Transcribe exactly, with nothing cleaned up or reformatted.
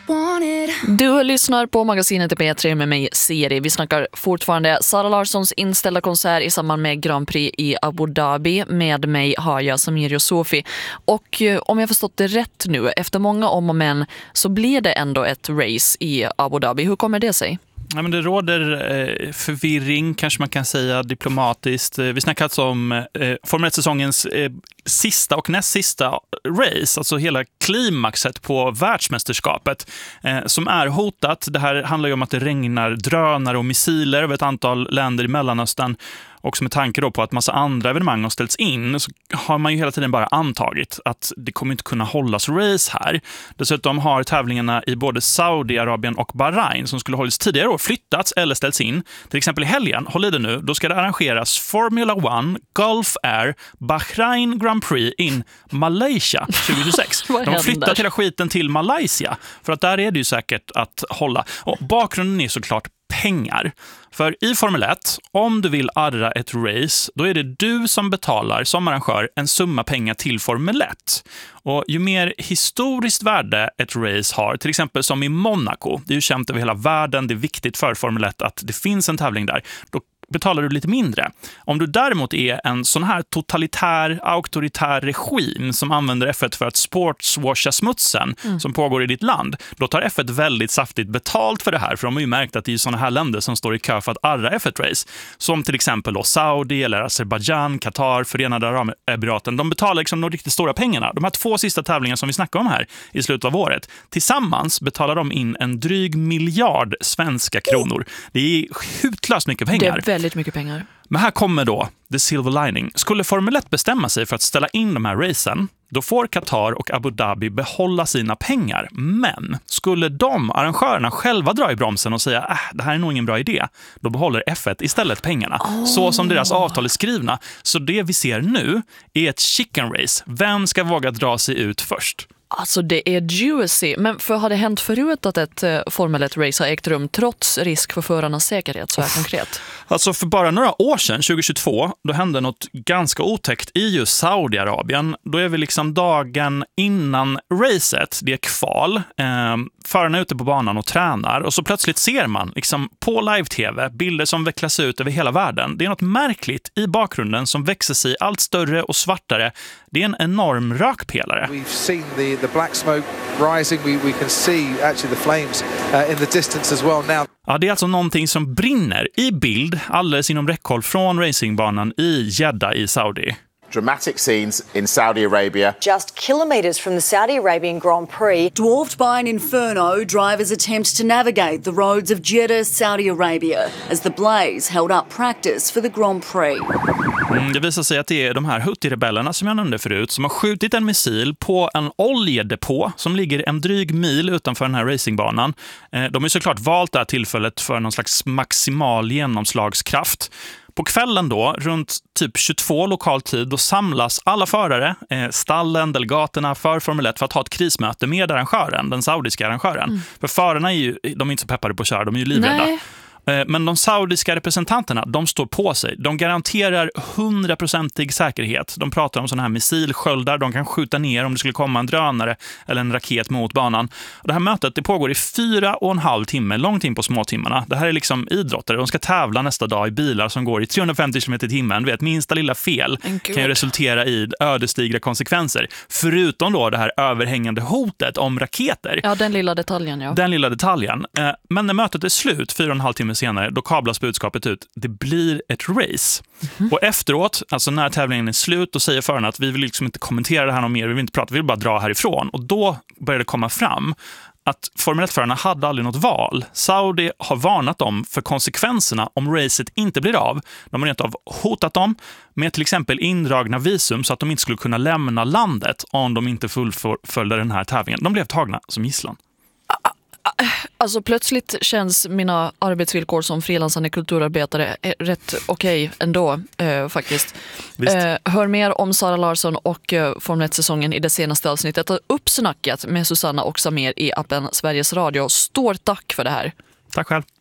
Du lyssnar på magasinet i P tre med mig, Siri. Vi snackar fortfarande Sara Larssons inställda konsert i samband med Grand Prix i Abu Dhabi. Med mig har jag Samir Yousoufi. Och om jag förstått det rätt nu, efter många om och men, så blir det ändå ett race i Abu Dhabi. Hur kommer det sig? Ja, men det råder eh, förvirring, kanske man kan säga diplomatiskt. Vi snackar alltså om eh, Formel ett-säsongens eh, sista och näst sista race, alltså hela klimaxet på världsmästerskapet eh, som är hotat. Det här handlar ju om att det regnar drönare och missiler över ett antal länder i Mellanöstern. Och med tanke då på att massa andra evenemang har ställts in, så har man ju hela tiden bara antagit att det kommer inte kunna hållas race här. Dessutom har tävlingarna i både Saudiarabien och Bahrain, som skulle hållits tidigare år, flyttats eller ställts in. Till exempel i helgen, håll i det nu, då ska det arrangeras Formula One, Gulf Air, Bahrain Grand Prix in Malaysia tjugohundratjugosex. De har flyttat hela skiten till Malaysia, för att där är det ju säkert att hålla. Och bakgrunden är såklart pengar. För i Formel ett, om du vill arra ett race, då är det du som betalar som arrangör en summa pengar till Formel ett. Och ju mer historiskt värde ett race har, till exempel som i Monaco, det är ju känt över hela världen, det är viktigt för Formel ett att det finns en tävling där, då betalar du lite mindre. Om du däremot är en sån här totalitär, auktoritär regim som använder F ett för att sportswasha smutsen mm. som pågår i ditt land, då tar F ett väldigt saftigt betalt för det här, för de har ju märkt att det är såna här länder som står i kö för att arra F ett-race, som till exempel då Saudi eller Azerbaijan, Qatar, Förenade Arabemiraten. De betalar liksom de riktigt stora pengarna. De här två sista tävlingarna som vi snackar om här i slutet av året, tillsammans betalar de in en dryg miljard svenska kronor. Det är hutlöst mycket pengar. Det är väldigt mycket pengar. Men här kommer då the silver lining. Skulle Formel ett bestämma sig för att ställa in de här racen, då får Qatar och Abu Dhabi behålla sina pengar. Men skulle de, arrangörerna, själva dra i bromsen och säga äh, det här är nog ingen bra idé, då behåller F ett istället pengarna. Oh. Så som deras avtal är skrivna. Så det vi ser nu är ett chicken race. Vem ska våga dra sig ut först? Alltså det är juicy, men för har det hänt förut att ett uh, Formel ett-race har ägt rum trots risk för förarnas säkerhet så här oh. konkret? Alltså för bara några år sedan, tjugohundratjugotvå, då hände något ganska otäckt i just Saudiarabien. Då är vi liksom dagen innan racet, det är kval. Eh, förarna är ute på banan och tränar och så plötsligt ser man liksom på live-tv bilder som vecklas ut över hela världen. Det är något märkligt i bakgrunden som växer sig allt större och svartare. Det är en enorm rökpelare. We've seen the the black smoke rising. We we can see actually the flames uh, in the distance as well now. Ja, det är alltså någonting som brinner i bild alldeles inom räckhåll från racingbanan i Jeddah i Saudi. Dramatic scenes in Saudi Arabia. Just kilometres from the Saudi Arabian Grand Prix. Dwarfed by an inferno, drivers attempt to navigate the roads of Jeddah, Saudi Arabia, as the blaze held up practice for the Grand Prix. Mm, det visar sig att det är de här Houthi-rebellerna som jag nämnde förut som har skjutit en missil på en oljedepå som ligger en dryg mil utanför den här racingbanan. Eh, de har ju såklart valt det här tillfället för någon slags maximal genomslagskraft. På kvällen då, runt typ tjugotvå lokal tid, då samlas alla förare, eh, stallen, delegaterna för Formel ett för att ha ett krismöte med arrangören, den saudiska arrangören. Mm. För förarna är ju, de är inte så peppade på att köra, de är ju livrädda. Nej. Men de saudiska representanterna, de står på sig. De garanterar hundraprocentig säkerhet. De pratar om sådana här missilsköldar. De kan skjuta ner om det skulle komma en drönare eller en raket mot banan. Och det här mötet det pågår i fyra och en halv timme, långt in på småtimmarna. Det här är liksom idrottare. De ska tävla nästa dag i bilar som går i trehundrafemtio kilometer i timmen. Du vet, minsta lilla fel kan ju resultera i ödesdigra konsekvenser. Förutom då det här överhängande hotet om raketer. Ja, den lilla detaljen, ja. Den lilla detaljen. Men när mötet är slut, fyra och en halv timme senare, då kablas budskapet ut. Det blir ett race. Mm-hmm. Och efteråt, alltså när tävlingen är slut, då säger förarna att vi vill liksom inte kommentera det här någon mer, vi vill inte prata, vi vill bara dra härifrån. Och då börjar det komma fram att Formel ett-förarna hade aldrig något val. Saudi har varnat dem för konsekvenserna om racet inte blir av. De har rent av hotat dem med till exempel indragna visum så att de inte skulle kunna lämna landet om de inte fullföljde den här tävlingen. De blev tagna som gisslan. Alltså plötsligt känns mina arbetsvillkor som frilansande kulturarbetare rätt okej okay ändå eh, faktiskt. Eh, hör mer om Sara Larsson och eh, Formel ett-säsongen i det senaste avsnittet. Uppsnacket med Susanna och Samir i appen Sveriges Radio. Stort tack för det här. Tack själv.